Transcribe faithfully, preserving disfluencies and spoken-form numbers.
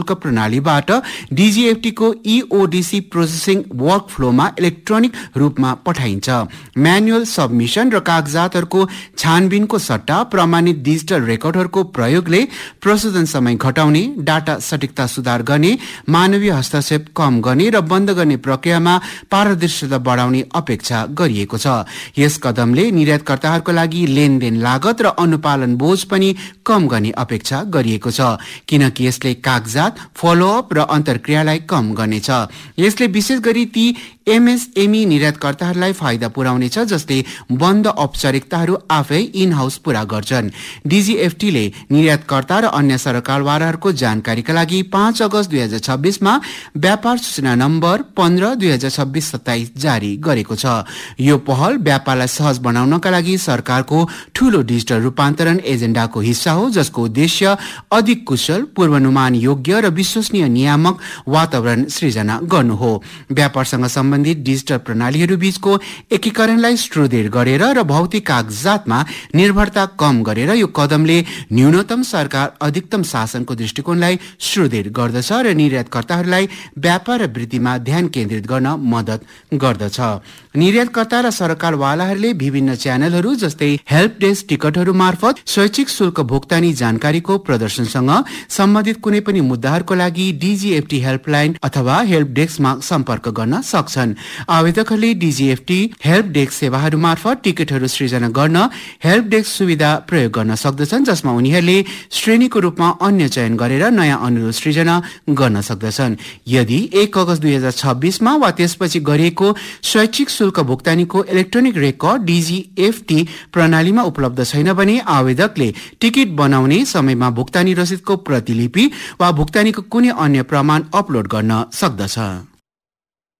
शुल्क प्रणालीबाट डीजीएफटी को ईओडीसी प्रोसेसिङ वर्क फ्लोमा इलेक्ट्रोनिक रूपमा पठाइन्छ। म्यानुअल सबमिशन र कागजातहरूको छानबिनको सट्टा प्रमाणित डिजिटल रेकर्डहरूको प्रयोगले प्रशोधन समय घटाउने, डाटा सटीकता सुधार गर्ने, मानवीय हस्तक्षेप कम गर्ने र बन्द गर्ने प्रक्रियामा पारदर्शिता बढाउने अपेक्षा गरिएको छ। यस कदमले निर्यातकर्ताहरूको लागि लेनदेन लागत र अनुपालन बोझ पनि कम गर्ने अपेक्षा गरिएको छ, किनकि यसले कागजात, फलोअप र अन्तर्क्रियालाई कम गर्नेछ। यसले विशेष गरी ती एमएसएमई निर्यातकर्ताहरूलाई फाइदा पुर्याउनेछ जसले बन्द औपचारिकताहरू आफै इन हाउस पूरा गर्छन्। डीजीएफटीले निर्यातकर्ता र अन्य सरकारवालाहरूको जानकारीका लागि पाँच अगस्त दुई हजार छब्बीसमा व्यापार सूचना नम्बर पन्ध्र दुई हजार छब्बीस सत्ताइस जारी गरेको छ। यो पहल व्यापारलाई सहज बनाउनका लागि सरकारको ठूलो डिजिटल रूपान्तरण एजेन्डाको हिस्सा हो, जसको उद्देश्य अधिक कुशल, पूर्वानुमान योग्य र विश्वसनीय नियामक वातावरण सृजना गर्नु हो। व्यापारसँग सम्बन्धित डिजिटल प्रणालीहरू बीचको एकीकरणलाई सुदृढ गरेर र भौतिक कागजातमा निर्भरता कम गरेर यो कदमले न्यूनतम सरकार अधिकतम शासनको दृष्टिकोणलाई सुदृढ गर्दछ र निर्यातकर्ताहरूलाई व्यापार र वृद्धिमा ध्यान केन्द्रित गर्न मद्दत गर्दछ। निर्यातकर्ता र सरकारवालाहरूले विभिन्न च्यानलहरू जस्तै हेल्प डेस्क टिकटहरू मार्फत स्वैच्छिक शुल्क भुक्तानी जानकारीको प्रदर्शनसँग सम्बन्धित कुनै पनि मुद्दाहरूको लागि डीजीएफटी हेल्पलाइन अथवा हेल्प डेस्कमा सम्पर्क गर्न सक्छन्। आवेदकहरूले डीजीएफटी हेल्प डेस्क सेवाहरू मार्फत टिकटहरू सृजना गर्न हेल्प डेस्क सुविधा प्रयोग गर्न सक्दछन्, जसमा उनीहरूले श्रेणीको रूपमा अन्य चयन गरेर नयाँ अनुरोध सृजना गर्न सक्दछन्। यदि एक अगस्त दुई हजार छब्बीसमा वा त्यसपछि गरिएको स्वैच्छिक शुल्क भुक्तानीको इलेक्ट्रोनिक रेकर्ड डीजीएफटी प्रणालीमा उपलब्ध छैन भने आवेदकले टिकट बनाउने समयमा भुक्तानी रसिदको प्रतिलिपि वा भुक्तानीको कुनै अन्य प्रमाण अपलोड गर्न सक्दछ।